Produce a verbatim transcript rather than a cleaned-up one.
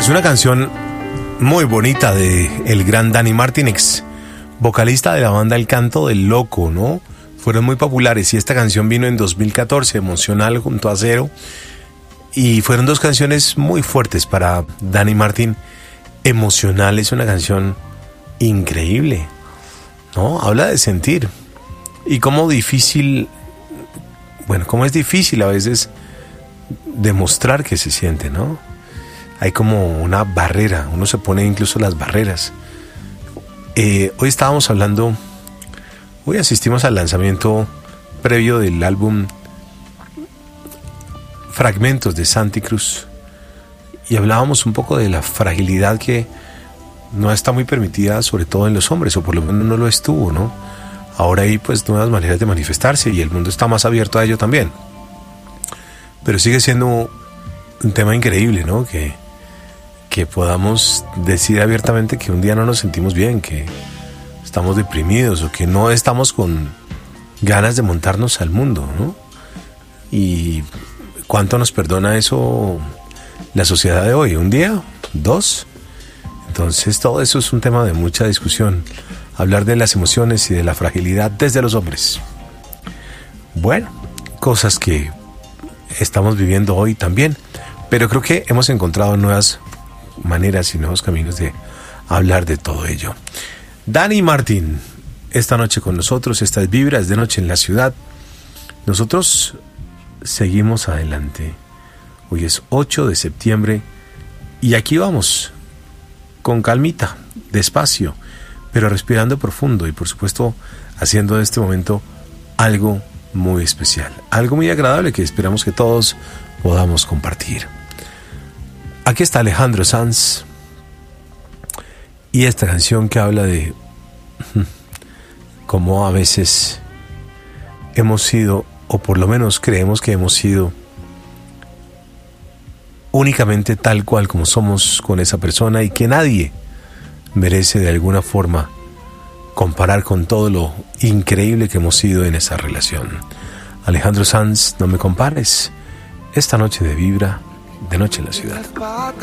Pues una canción muy bonita de el gran Dani Martín, ex vocalista de la banda El Canto del Loco, ¿no? Fueron muy populares y esta canción vino en dos mil catorce, Emocional junto a Cero, y fueron dos canciones muy fuertes para Dani Martín. Emocional es una canción increíble, ¿no? Habla de sentir y cómo difícil, bueno, cómo es difícil a veces demostrar que se siente, ¿no? Hay como una barrera, uno se pone incluso las barreras. Eh, hoy estábamos hablando, hoy asistimos al lanzamiento previo del álbum Fragmentos de Santi Cruz y hablábamos un poco de la fragilidad que no está muy permitida, sobre todo en los hombres, o por lo menos no lo estuvo, ¿no? Ahora hay pues nuevas maneras de manifestarse y el mundo está más abierto a ello también. Pero sigue siendo un tema increíble, ¿no? Que, que podamos decir abiertamente que un día no nos sentimos bien, que estamos deprimidos o que no estamos con ganas de montarnos al mundo, ¿no? Y cuánto nos perdona eso la sociedad de hoy, un día, dos. Entonces todo eso es un tema de mucha discusión, hablar de las emociones y de la fragilidad desde los hombres. Bueno, cosas que estamos viviendo hoy también, pero creo que hemos encontrado nuevas maneras y nuevos caminos de hablar de todo ello. Dani Martín, esta noche con nosotros, esta es Vibra, es de noche en la ciudad. Nosotros seguimos adelante. Hoy es ocho de septiembre y aquí vamos, con calmita, despacio, pero respirando profundo y por supuesto haciendo de este momento algo muy especial, algo muy agradable que esperamos que todos podamos compartir. Aquí está Alejandro Sanz y esta canción que habla de cómo a veces hemos sido, o por lo menos creemos que hemos sido, únicamente tal cual como somos con esa persona y que nadie merece de alguna forma comparar con todo lo increíble que hemos sido en esa relación. Alejandro Sanz, no me compares, esta noche de Vibra, de noche en la ciudad.